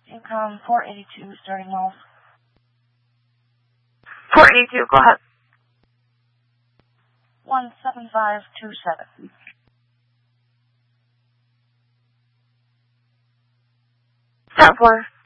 Income 482, starting miles. 482, go ahead. 17527. Start 4.